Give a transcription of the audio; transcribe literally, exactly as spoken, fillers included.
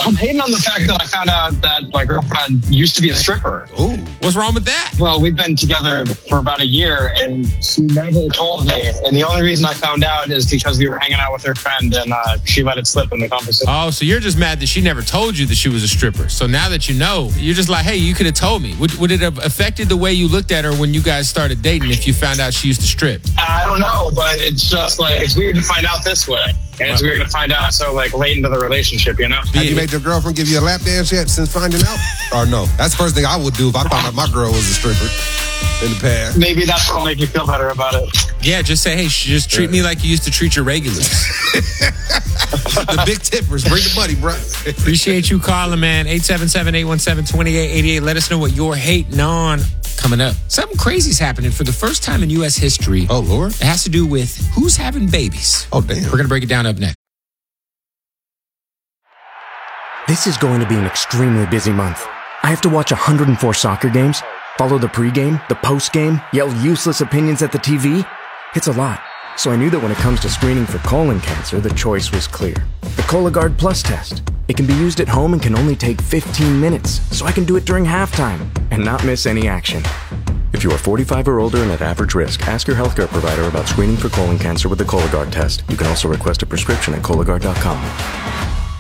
I'm hating on the fact that I found out that my girlfriend used to be a stripper. Ooh, what's wrong with that? Well, we've been together for about a year, and she never told me. And the only reason I found out is because we were hanging out with her friend, and uh, she let it slip in the conversation. Oh, so you're just mad that she never told you that she was a stripper. So now that you know, you're just like, hey, you could have told me. Would, would it have affected the way you looked at her when you guys started dating if you found out she used to strip? I don't know, but it's just like, it's weird to find out this way. And it's weird to find out so like late into the relationship, you know? Have you made your girlfriend give you a lap dance yet since finding out? Or no? That's the first thing I would do if I found out my girl was a stripper in the past. Maybe that's what'll make you feel better about it. Yeah, just say, hey, just treat me like you used to treat your regulars. The big tippers. Bring the money, bro. Appreciate you calling, man. eight seven seven, eight one seven, two eight eight eight. Let us know what you're hating on. Coming up, something crazy's happening for the first time in U S history. Oh, Lord. It has to do with who's having babies. Oh, damn. We're going to break it down up next. This is going to be an extremely busy month. I have to watch one hundred four soccer games, follow the pregame, the postgame, yell useless opinions at the T V. It's a lot. So I knew that when it comes to screening for colon cancer, the choice was clear. The Cologuard Plus test. It can be used at home and can only take fifteen minutes, so I can do it during halftime and not miss any action. If you are forty-five or older and at average risk, ask your healthcare provider about screening for colon cancer with the Cologuard test. You can also request a prescription at Cologuard dot com.